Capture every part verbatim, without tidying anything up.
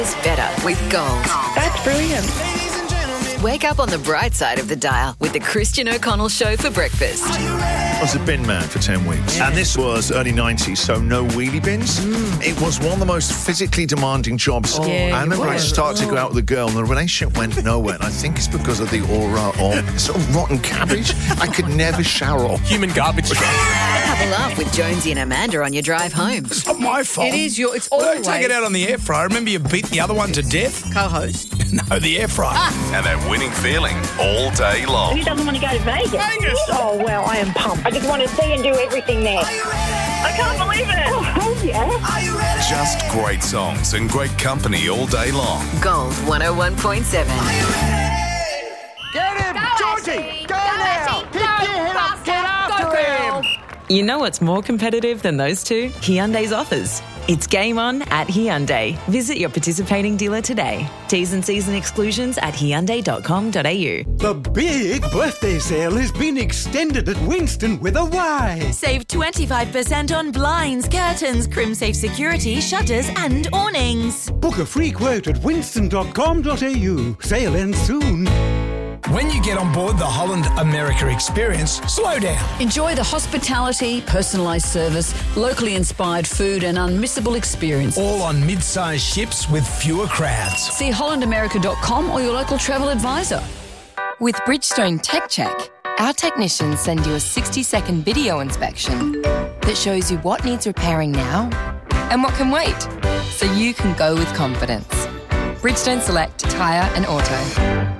Is better with Gold. That's brilliant. Wake up on the bright side of the dial with the Christian O'Connell Show for breakfast. I was a bin man for ten weeks, yeah. And this was early nineties, so no wheelie bins. Mm. It was one of the most physically demanding jobs. Oh, yeah, I remember I started oh. to go out with a girl, and the relationship went nowhere. And I think it's because of the aura of sort of rotten cabbage. I could never shower off. Human garbage truck. Have a laugh with Jonesy and Amanda on your drive home. It's not my fault. It is your. It's all Don't take it out on the air fryer. Remember, you beat the other one to death. Co-host. No, the air fryer. Ah. And that winning feeling all day long. Who doesn't want to go to Vegas? Vegas. Oh well, I am pumped. I just want to see and do everything there. I can't believe it. Oh hell yeah! Just great songs and great company all day long. Gold one oh one point seven. Get him, go Georgie! Ashley. Go, go now! Pick your head up, get after him! You know what's more competitive than those two? Hyundai's offers. It's game on at Hyundai. Visit your participating dealer today. T's and C's and exclusions at hyundai dot com dot a u. The big birthday sale has been extended at Winston with a Y. Save twenty-five percent on blinds, curtains, crim-safe security, shutters and awnings. Book a free quote at winston dot com dot a u. Sale ends soon. When you get on board the Holland America experience, slow down. Enjoy the hospitality, personalised service, locally inspired food and unmissable experience. All on mid-sized ships with fewer crowds. See holland america dot com or your local travel advisor. With Bridgestone Tech Check, our technicians send you a sixty-second video inspection that shows you what needs repairing now and what can wait, so you can go with confidence. Bridgestone Select Tyre and Auto.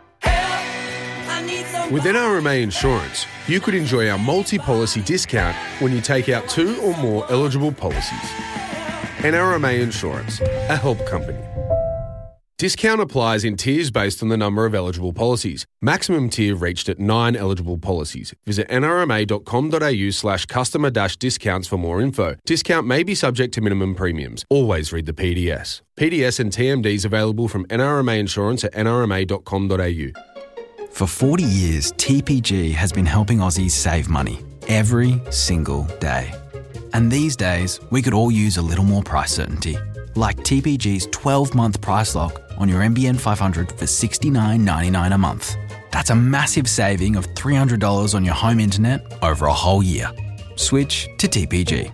With N R M A Insurance, you could enjoy our multi-policy discount when you take out two or more eligible policies. N R M A Insurance, a help company. Discount applies in tiers based on the number of eligible policies. Maximum tier reached at nine eligible policies. Visit n r m a dot com dot a u slash customer dash discounts for more info. Discount may be subject to minimum premiums. Always read the P D S. P D S and T M Ds available from N R M A Insurance at n r m a dot com dot a u. For forty years, T P G has been helping Aussies save money every single day. And these days, we could all use a little more price certainty, like T P G's twelve-month price lock on your N B N five hundred for sixty-nine ninety-nine a month. That's a massive saving of three hundred dollars on your home internet over a whole year. Switch to T P G.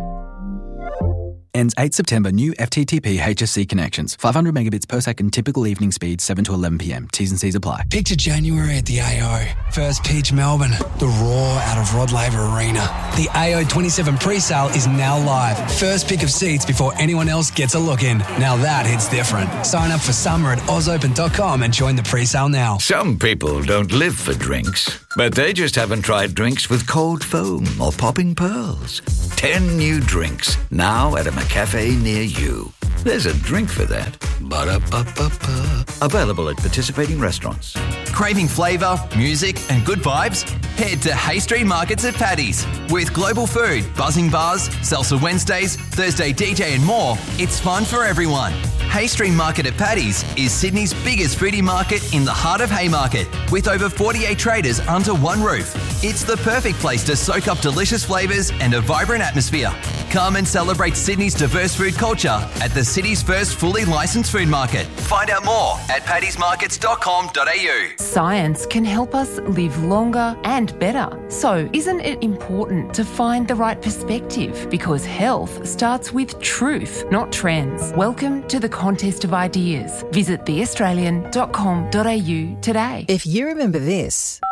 Ends eighth September. New F T T P H S C connections. five hundred megabits per second. Typical evening speed seven to eleven p m. T's and C's apply. Picture January at the A O. First pitch Melbourne. The roar out of Rod Laver Arena. The A O twenty-seven pre-sale is now live. First pick of seats before anyone else gets a look in. Now that hits different. Sign up for summer at oz open dot com and join the pre-sale now. Some people don't live for drinks, but they just haven't tried drinks with cold foam or popping pearls. Ten new drinks now at a McCafe near you. There's a drink for that. Ba-da-ba-ba-ba. Available at participating restaurants. Craving flavour, music and good vibes? Head to Hay Street Markets at Paddy's. With global food, buzzing bars, salsa Wednesdays, Thursday D J and more, it's fun for everyone. Hay Street Market at Paddy's is Sydney's biggest foodie market in the heart of Haymarket, with over forty-eight traders under one roof. It's the perfect place to soak up delicious flavours and a vibrant atmosphere. Come and celebrate Sydney's diverse food culture at the city's first fully licensed food market. Find out more at paddys markets dot com dot a u. Science can help us live longer and better. So isn't it important to find the right perspective? Because health starts with truth, not trends. Welcome to the contest of ideas. Visit the australian dot com dot a u today. If you remember this,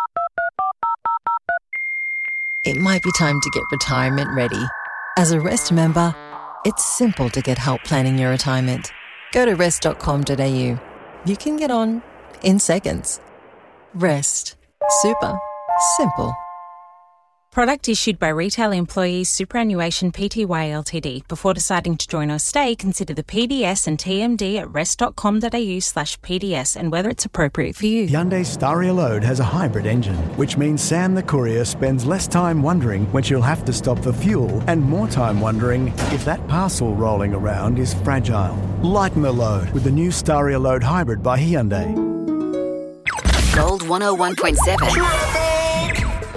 it might be time to get retirement ready. As a Rest member, it's simple to get help planning your retirement. Go to rest dot com dot a u. You can get on in seconds. Rest. Super. Simple. Product issued by Retail Employees Superannuation Pty Ltd. Before deciding to join or stay, consider the P D S and T M D at rest dot com dot a u slash P D S and whether it's appropriate for you. Hyundai Staria Load has a hybrid engine, which means Sam the courier spends less time wondering when she'll have to stop for fuel and more time wondering if that parcel rolling around is fragile. Lighten the load with the new Staria Load Hybrid by Hyundai. Gold one oh one point seven.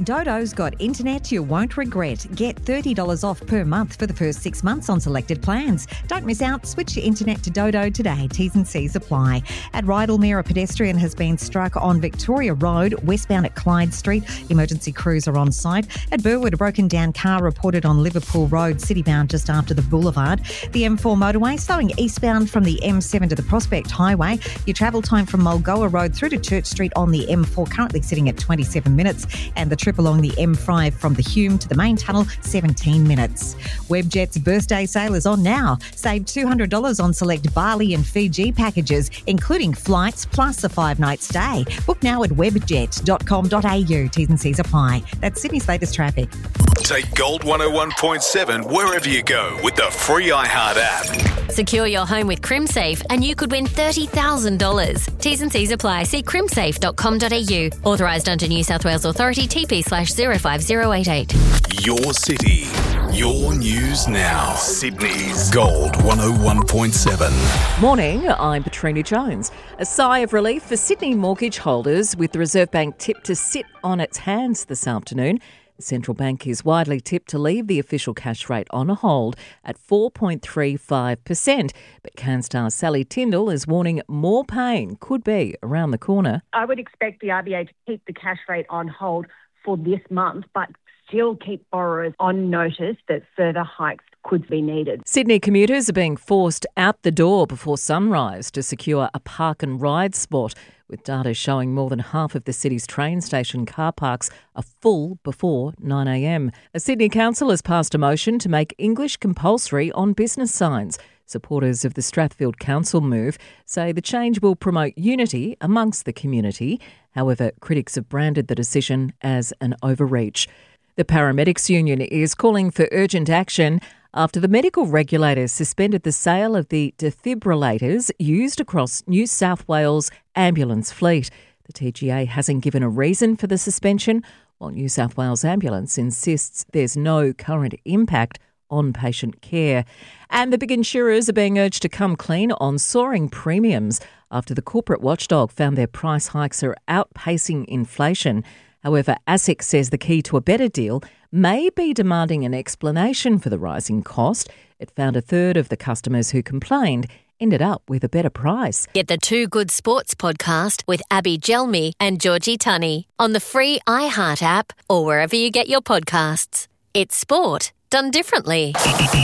Dodo's got internet you won't regret. Get thirty dollars off per month for the first six months on selected plans. Don't miss out. Switch your internet to Dodo today. T's and C's apply. At Rydalmere, a pedestrian has been struck on Victoria Road, westbound at Clyde Street. Emergency crews are on site. At Burwood, a broken down car reported on Liverpool Road, citybound just after the boulevard. The M four motorway slowing eastbound from the M seven to the Prospect Highway. Your travel time from Mulgoa Road through to Church Street on the M four currently sitting at twenty-seven minutes, and the trip along the M five from the Hume to the main tunnel, seventeen minutes. Webjet's birthday sale is on now. Save two hundred dollars on select Bali and Fiji packages, including flights plus a five-night stay. Book now at webjet dot com dot a u. T's and C's apply. That's Sydney's latest traffic. Take Gold one oh one point seven wherever you go with the free iHeart app. Secure your home with CrimSafe and you could win thirty thousand dollars. T's and C's apply. See crimsafe dot com dot a u. Authorised under New South Wales Authority, T P slash zero five zero eight eight. Your city, your news now. Sydney's Gold one oh one point seven. Morning, I'm Petrina Jones. A sigh of relief for Sydney mortgage holders with the Reserve Bank tipped to sit on its hands this afternoon. The central bank is widely tipped to leave the official cash rate on hold at four point three five percent. But CanStar Sally Tyndall is warning more pain could be around the corner. I would expect the R B A to keep the cash rate on hold for this month, but still keep borrowers on notice that further hikes could be needed. Sydney commuters are being forced out the door before sunrise to secure a park and ride spot, with data showing more than half of the city's train station car parks are full before nine a m. A Sydney council has passed a motion to make English compulsory on business signs. Supporters of the Strathfield Council move say the change will promote unity amongst the community. However, critics have branded the decision as an overreach. The Paramedics Union is calling for urgent action after the medical regulator suspended the sale of the defibrillators used across New South Wales ambulance fleet. The T G A hasn't given a reason for the suspension, while New South Wales Ambulance insists there's no current impact on patient care. And the big insurers are being urged to come clean on soaring premiums after the corporate watchdog found their price hikes are outpacing inflation. However, ASIC says the key to a better deal may be demanding an explanation for the rising cost. It found a third of the customers who complained ended up with a better price. Get the Two Good Sports podcast with Abby Gelmi and Georgie Tunney on the free iHeart app or wherever you get your podcasts. It's sport done differently.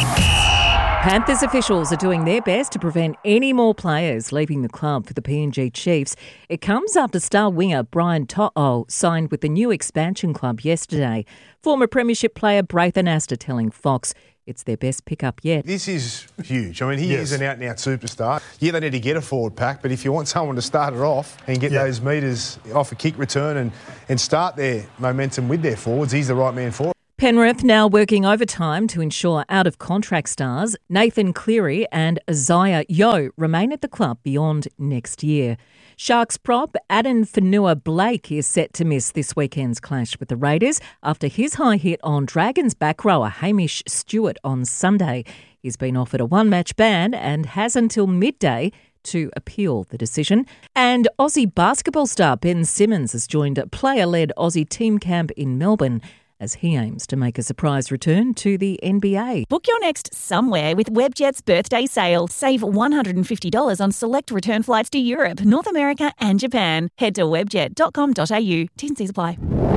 Panthers officials are doing their best to prevent any more players leaving the club for the P N G Chiefs. It comes after star winger Brian To'o signed with the new expansion club yesterday. Former premiership player Braithen Astor telling Fox it's their best pickup yet. This is huge. I mean, he Yes. is an out-and-out superstar. Yeah, they need to get a forward pack, but if you want someone to start it off and get Yeah. those metres off a kick return and, and start their momentum with their forwards, he's the right man for it. Penrith now working overtime to ensure out-of-contract stars Nathan Cleary and Isaiah Yeo remain at the club beyond next year. Sharks prop Aden Fanua-Blake is set to miss this weekend's clash with the Raiders after his high hit on Dragons back rower Hamish Stewart on Sunday. He's been offered a one-match ban and has until midday to appeal the decision. And Aussie basketball star Ben Simmons has joined a player-led Aussie team camp in Melbourne as he aims to make a surprise return to the N B A. Book your next somewhere with Webjet's birthday sale. Save one hundred fifty dollars on select return flights to Europe, North America and Japan. Head to webjet dot com dot a u. T's and C's apply.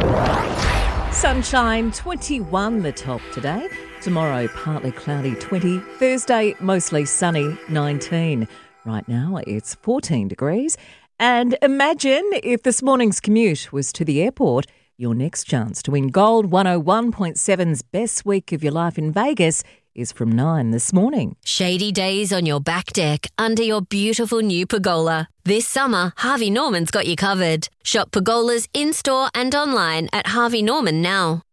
Sunshine, twenty-one the top today. Tomorrow, partly cloudy, twenty. Thursday, mostly sunny, nineteen. Right now, it's fourteen degrees. And imagine if this morning's commute was to the airport. Your next chance to win Gold one oh one point seven's Best Week of Your Life in Vegas is from nine this morning. Shady days on your back deck under your beautiful new pergola. This summer, Harvey Norman's got you covered. Shop pergolas in-store and online at Harvey Norman now.